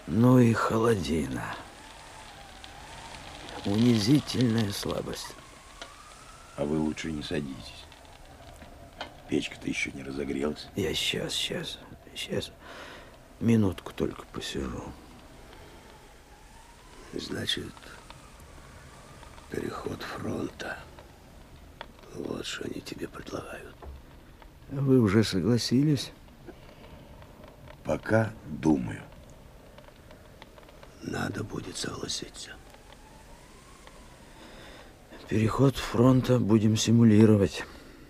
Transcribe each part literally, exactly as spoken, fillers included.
Ну и холодина. Унизительная слабость. А вы лучше не садитесь. Печка-то еще не разогрелась. Я сейчас, сейчас, сейчас. Минутку только посижу. Значит, переход фронта. Вот что они тебе предлагают. Вы уже согласились? Пока думаю. Надо будет согласиться. Переход фронта будем симулировать.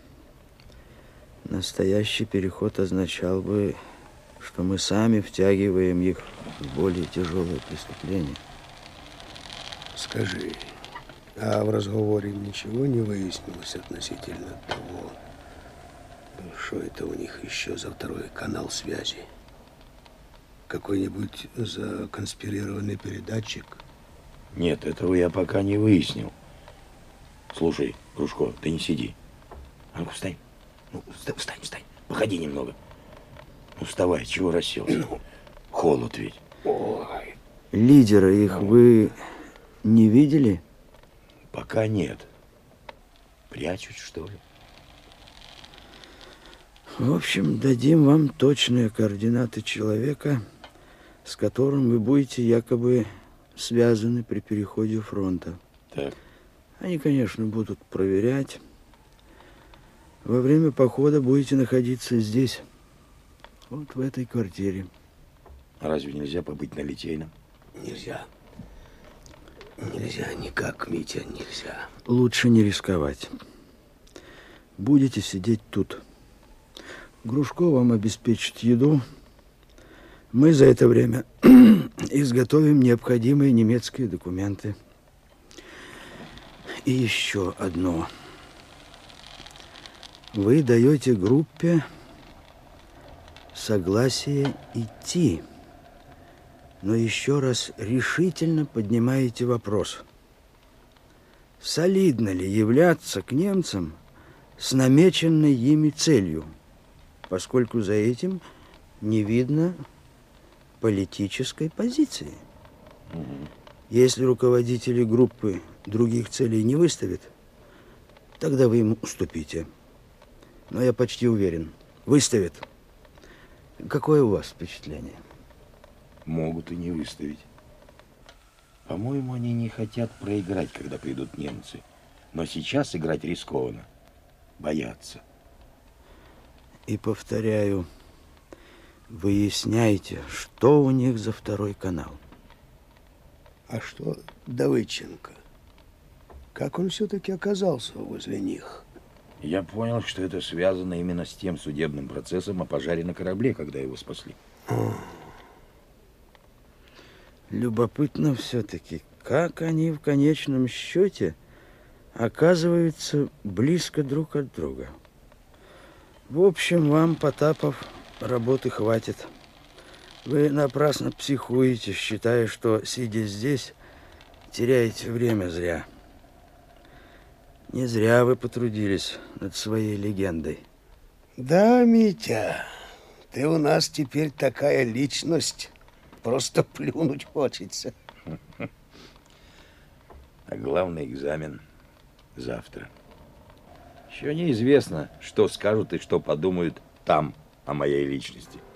Настоящий переход означал бы, что мы сами втягиваем их в более тяжелые преступления. Скажи, а в разговоре ничего не выяснилось относительно того, что это у них еще за второй канал связи? Какой-нибудь законспирированный передатчик? Нет, этого я пока не выяснил. Слушай, Кружко, ты не сиди. А ну-ка, встань. Ну, встань, встань. Походи немного. Ну, вставай, чего расселся? Ну, холод ведь. Ой. Лидера их вы не видели? Пока нет. Прячут, что ли? В общем, дадим вам точные координаты человека, с которым вы будете якобы связаны при переходе фронта. Так. Они, конечно, будут проверять. Во время похода будете находиться здесь, вот в этой квартире. А разве нельзя побыть на Литейном? Нельзя. Нельзя никак, Митя, нельзя. Лучше не рисковать. Будете сидеть тут. Грушко вам обеспечит еду. Мы за это время изготовим необходимые немецкие документы. И еще одно. Вы даете группе согласие идти, но еще раз решительно поднимаете вопрос, солидно ли являться к немцам с намеченной ими целью, поскольку за этим не видно политической позиции. Угу. Если руководители группы других целей не выставят, тогда вы им уступите. Но я почти уверен, выставят. Какое у вас впечатление? Могут и не выставить. По-моему, они не хотят проиграть, когда придут немцы. Но сейчас играть рискованно. Боятся. И повторяю, выясняйте, что у них за второй канал. А что Давыдченко? Как он все-таки оказался возле них? Я понял, что это связано именно с тем судебным процессом о пожаре на корабле, когда его спасли. О. Любопытно все-таки, как они в конечном счете оказываются близко друг от друга. В общем, вам, Потапов, работы хватит. Вы напрасно психуете, считая, что, сидя здесь, теряете время зря. Не зря вы потрудились над своей легендой. Да, Митя, ты у нас теперь такая личность, просто плюнуть хочется. А главный экзамен завтра. Еще неизвестно, что скажут и что подумают там о моей личности.